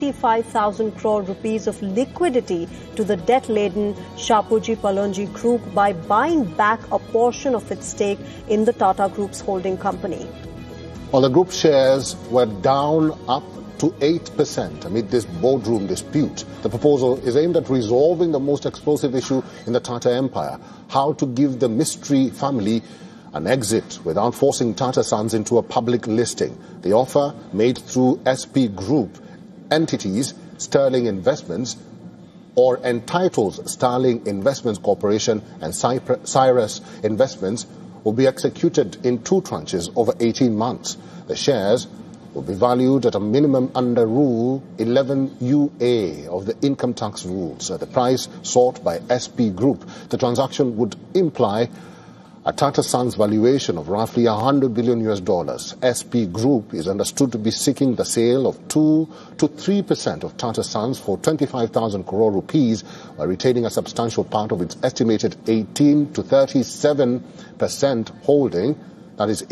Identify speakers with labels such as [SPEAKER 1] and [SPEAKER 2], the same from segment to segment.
[SPEAKER 1] 55,000 crore rupees of liquidity to the debt-laden Shapoorji Pallonji Group by buying back a portion of its stake in the Tata Group's holding company.
[SPEAKER 2] Well, the group shares were down up to 8% amid this boardroom dispute. The proposal is aimed at resolving the most explosive issue in the Tata empire: how to give the Mistry family an exit without forcing Tata Sons into a public listing. The offer, made through SP Group entities, Sterling Investments, or entitles Sterling Investments Corporation and Cyrus Investments, will be executed in 2 tranches over 18 months. The shares will be valued at a minimum under Rule 11 UA of the income tax rules. The price sought by SP Group. The transaction would imply a Tata Sons valuation of roughly $100 billion. SP Group is understood to be seeking the sale of 2 to 3% of Tata Sons for 25,000 crore rupees, while retaining a substantial part of its estimated 18 to 37% holding. That is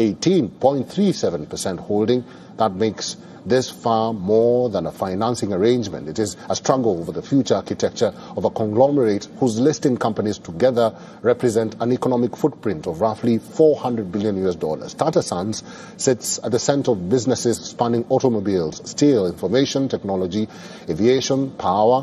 [SPEAKER 2] 18.37% holding. That makes this far more than a financing arrangement. It is a struggle over the future architecture of a conglomerate whose listing companies together represent an economic footprint of roughly $400 billion. Tata Sons sits at the center of businesses spanning automobiles, steel, information technology, aviation, power,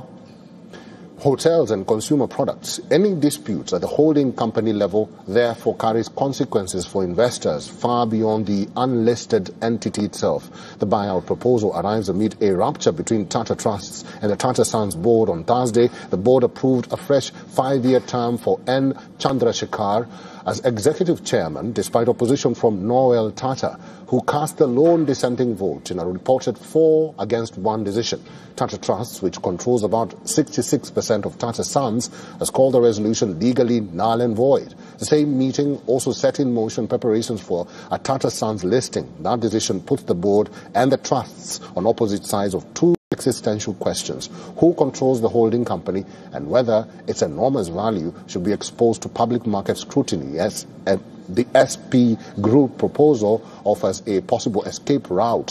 [SPEAKER 2] hotels and consumer products. Any disputes at the holding company level therefore carries consequences for investors far beyond the unlisted entity itself. The buyout proposal arrives amid a rupture between Tata Trusts and the Tata Sons board on Thursday. The board approved a fresh 5-year term for N. Chandrasekhar as executive chairman, despite opposition from Noel Tata, who cast the lone dissenting vote in a reported 4-against-1 decision. Tata Trusts, which controls about 66% of Tata Sons, has called the resolution legally null and void. The same meeting also set in motion preparations for a Tata Sons listing. That decision puts the board and the trusts on opposite sides of 2 existential questions: who controls the holding company and whether its enormous value should be exposed to public market scrutiny. Yes, and the SP Group proposal offers a possible escape route.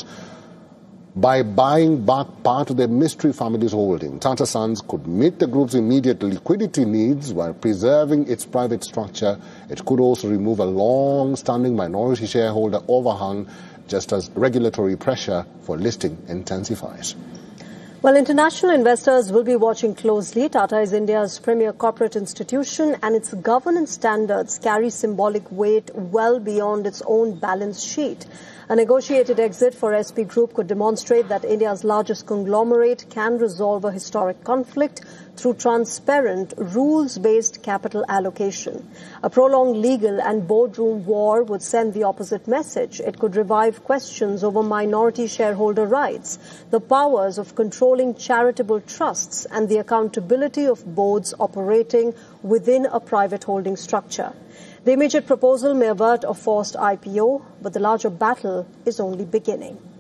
[SPEAKER 2] By buying back part of the Mistry family's holding, Tata Sons could meet the group's immediate liquidity needs while preserving its private structure. It could also remove a long-standing minority shareholder overhang, just as regulatory pressure for listing intensifies.
[SPEAKER 1] Well, international investors will be watching closely. Tata is India's premier corporate institution, and its governance standards carry symbolic weight well beyond its own balance sheet. A negotiated exit for SP Group could demonstrate that India's largest conglomerate can resolve a historic conflict through transparent, rules-based capital allocation. A prolonged legal and boardroom war would send the opposite message. It could revive questions over minority shareholder rights, the powers of controlling charitable trusts, and the accountability of boards operating within a private holding structure. The immediate proposal may avert a forced IPO, but the larger battle is only beginning.